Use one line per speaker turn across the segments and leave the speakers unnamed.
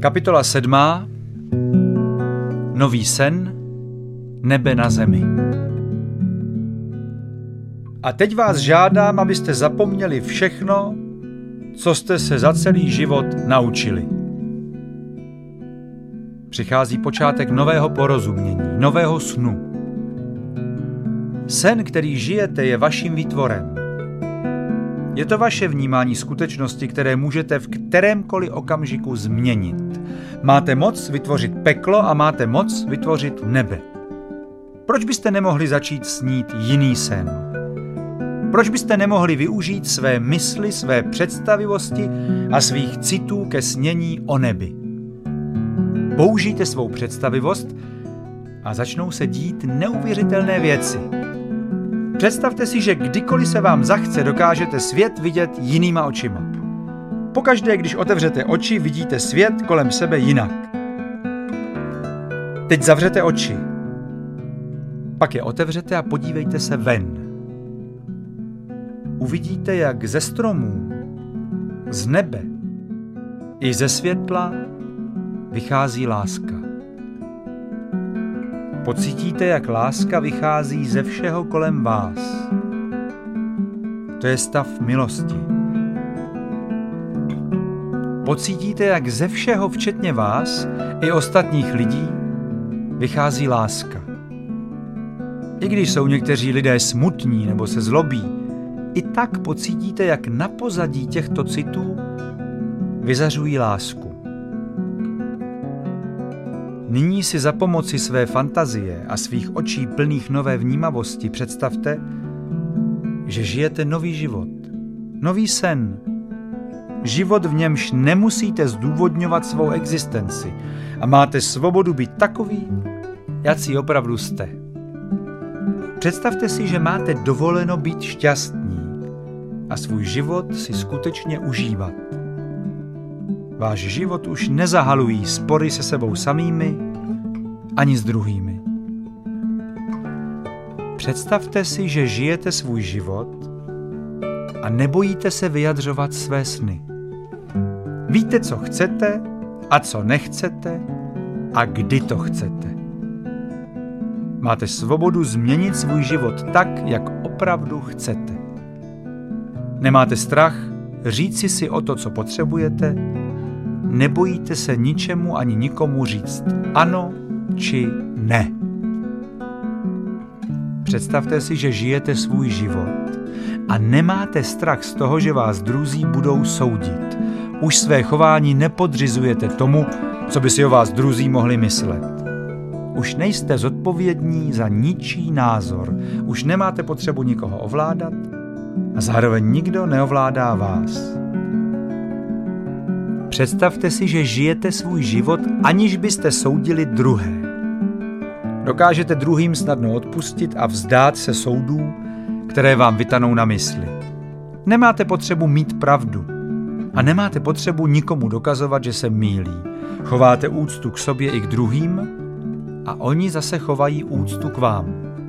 Kapitola 7. Nový sen, nebe na zemi. A teď vás žádám, abyste zapomněli všechno, co jste se za celý život naučili. Přichází počátek nového porozumění, nového snu. Sen, který žijete, je vaším výtvorem. Je to vaše vnímání skutečnosti, které můžete v kterémkoliv okamžiku změnit. Máte moc vytvořit peklo a máte moc vytvořit nebe. Proč byste nemohli začít snít jiný sen? Proč byste nemohli využít své mysli, své představivosti a svých citů ke snění o nebi? Použijte svou představivost a začnou se dít neuvěřitelné věci. Představte si, že kdykoliv se vám zachce, dokážete svět vidět jinýma očima. Pokaždé, když otevřete oči, vidíte svět kolem sebe jinak. Teď zavřete oči. Pak je otevřete a podívejte se ven. Uvidíte, jak ze stromů, z nebe i ze světla vychází láska. Pocítíte, jak láska vychází ze všeho kolem vás. To je stav milosti. Pocítíte, jak ze všeho, včetně vás i ostatních lidí, vychází láska. I když jsou někteří lidé smutní nebo se zlobí, i tak pocítíte, jak na pozadí těchto citů vyzařují lásku. Nyní si za pomoci své fantazie a svých očí plných nové vnímavosti představte, že žijete nový život, nový sen. Život, v němž nemusíte zdůvodňovat svou existenci a máte svobodu být takový, jací opravdu jste. Představte si, že máte dovoleno být šťastní a svůj život si skutečně užívat. Váš život už nezahalují spory se sebou samými ani s druhými. Představte si, že žijete svůj život a nebojíte se vyjadřovat své sny. Víte, co chcete a co nechcete a kdy to chcete. Máte svobodu změnit svůj život tak, jak opravdu chcete. Nemáte strach říci si o to, co potřebujete. Nebojíte se ničemu ani nikomu říct ano či ne. Představte si, že žijete svůj život a nemáte strach z toho, že vás druzí budou soudit. Už své chování nepodřizujete tomu, co by si o vás druzí mohli myslet. Už nejste zodpovědní za ničí názor. Už nemáte potřebu nikoho ovládat a zároveň nikdo neovládá vás. Představte si, že žijete svůj život, aniž byste soudili druhé. Dokážete druhým snadno odpustit a vzdát se soudů, které vám vytanou na mysli. Nemáte potřebu mít pravdu a nemáte potřebu nikomu dokazovat, že se mýlí. Chováte úctu k sobě i k druhým a oni zase chovají úctu k vám.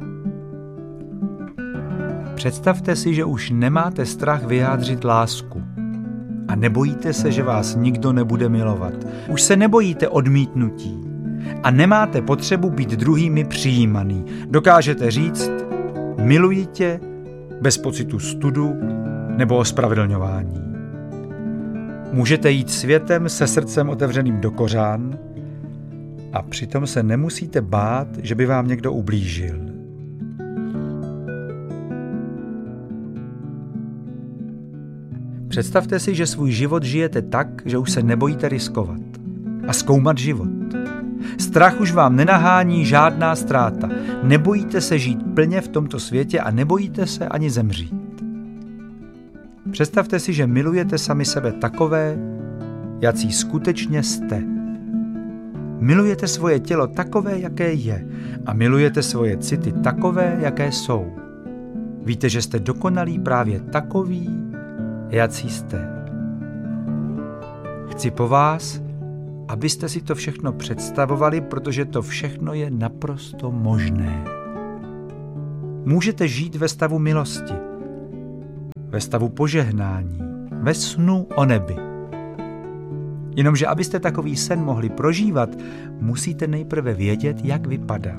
Představte si, že už nemáte strach vyjádřit lásku a nebojíte se, že vás nikdo nebude milovat. Už se nebojíte odmítnutí a nemáte potřebu být druhými přijímaný. Dokážete říct miluji tě bez pocitu studu nebo ospravedlňování. Můžete jít světem se srdcem otevřeným do kořán a přitom se nemusíte bát, že by vám někdo ublížil. Představte si, že svůj život žijete tak, že už se nebojíte riskovat a zkoumat život. Strach už vám nenahání žádná ztráta. Nebojíte se žít plně v tomto světě a nebojíte se ani zemřít. Představte si, že milujete sami sebe takové, jací skutečně jste. Milujete svoje tělo takové, jaké je a milujete svoje city takové, jaké jsou. Víte, že jste dokonalí právě takový, jací jste. Chci po vás, abyste si to všechno představovali, protože to všechno je naprosto možné. Můžete žít ve stavu milosti, ve stavu požehnání, ve snu o nebi. Jenomže abyste takový sen mohli prožívat, musíte nejprve vědět, jak vypadá.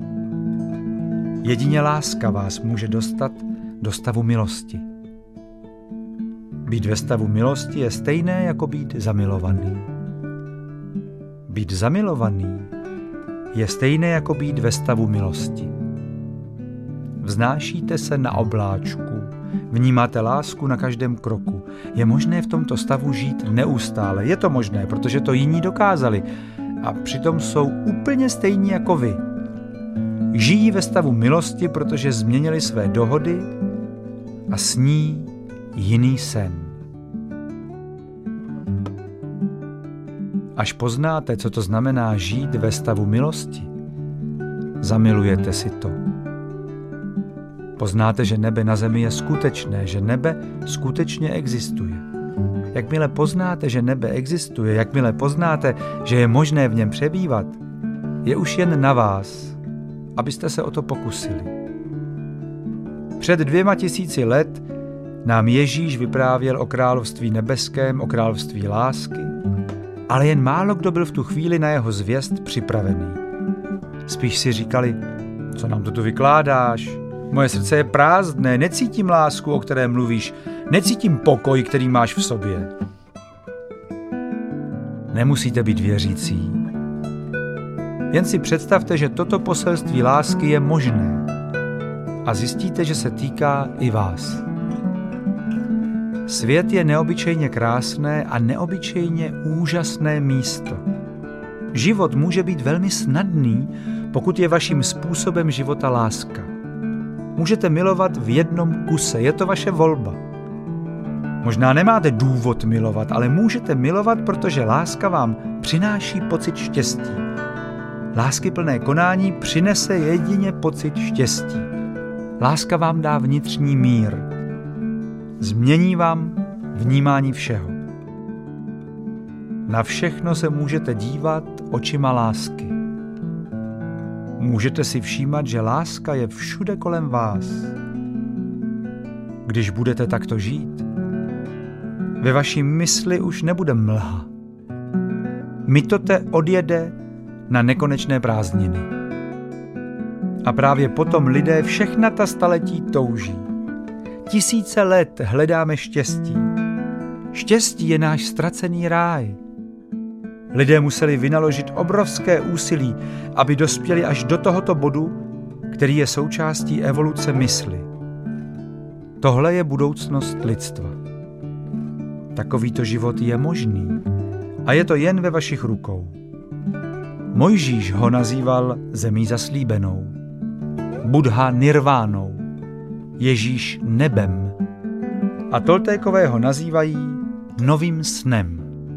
Jedině láska vás může dostat do stavu milosti. Být ve stavu milosti je stejné jako být zamilovaný. Být zamilovaný je stejné jako být ve stavu milosti. Vznášíte se na obláčku, vnímáte lásku na každém kroku. Je možné v tomto stavu žít neustále. Je to možné, protože to jiní dokázali a přitom jsou úplně stejní jako vy. Žijí ve stavu milosti, protože změnili své dohody a sní jiný sen. Až poznáte, co to znamená žít ve stavu milosti, zamilujete si to. Poznáte, že nebe na zemi je skutečné, že nebe skutečně existuje. Jakmile poznáte, že nebe existuje, jakmile poznáte, že je možné v něm přebývat, je už jen na vás, abyste se o to pokusili. Před 2000 let nám Ježíš vyprávěl o království nebeském, o království lásky, ale jen málo kdo byl v tu chvíli na jeho zvěst připravený. Spíš si říkali, co nám to tu vykládáš? Moje srdce je prázdné, necítím lásku, o které mluvíš, necítím pokoj, který máš v sobě. Nemusíte být věřící. Jen si představte, že toto poselství lásky je možné a zjistíte, že se týká i vás. Svět je neobyčejně krásné a neobyčejně úžasné místo. Život může být velmi snadný, pokud je vaším způsobem života láska. Můžete milovat v jednom kuse, je to vaše volba. Možná nemáte důvod milovat, ale můžete milovat, protože láska vám přináší pocit štěstí. Láskyplné konání přinese jedině pocit štěstí. Láska vám dá vnitřní mír. Změní vám vnímání všeho. Na všechno se můžete dívat očima lásky. Můžete si všímat, že láska je všude kolem vás. Když budete takto žít, ve vaší mysli už nebude mlha. Mitote odjede na nekonečné prázdniny. A právě potom lidé všechna ta staletí touží. Tisíce let hledáme štěstí. Štěstí je náš ztracený ráj. Lidé museli vynaložit obrovské úsilí, aby dospěli až do tohoto bodu, který je součástí evoluce mysli. Tohle je budoucnost lidstva. Takovýto život je možný a je to jen ve vašich rukou. Mojžíš ho nazýval zemí zaslíbenou, Buddha nirvánou, Ježíš nebem a Toltékové ho nazývají novým snem.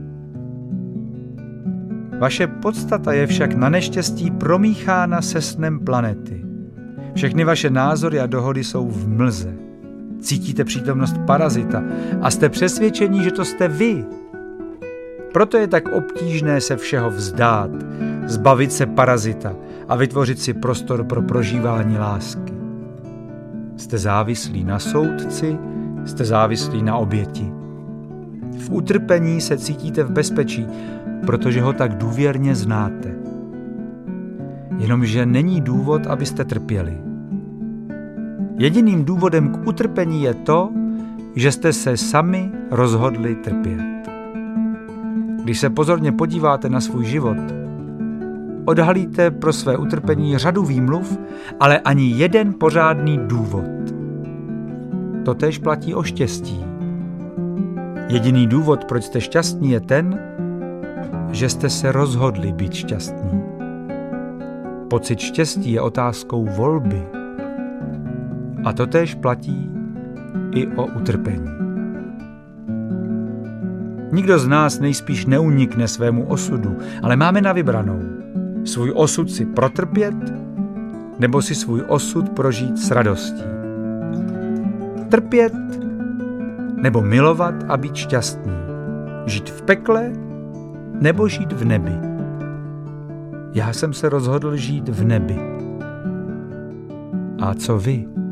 Vaše podstata je však na neštěstí promíchána se snem planety. Všechny vaše názory a dohody jsou v mlze. Cítíte přítomnost parazita a jste přesvědčení, že to jste vy. Proto je tak obtížné se všeho vzdát, zbavit se parazita a vytvořit si prostor pro prožívání lásky. Jste závislí na soudci, jste závislí na oběti. V utrpení se cítíte v bezpečí, protože ho tak důvěrně znáte. Jenomže není důvod, abyste trpěli. Jediným důvodem k utrpení je to, že jste se sami rozhodli trpět. Když se pozorně podíváte na svůj život, odhalíte pro své utrpení řadu výmluv, ale ani jeden pořádný důvod. Totéž platí o štěstí. Jediný důvod, proč jste šťastní, je ten, že jste se rozhodli být šťastní. Pocit štěstí je otázkou volby. A totéž platí i o utrpení. Nikdo z nás nejspíš neunikne svému osudu, ale máme na vybranou. Svůj osud si protrpět, nebo si svůj osud prožít s radostí. Trpět, nebo milovat a být šťastný. Žít v pekle, nebo žít v nebi. Já jsem se rozhodl žít v nebi. A co vy?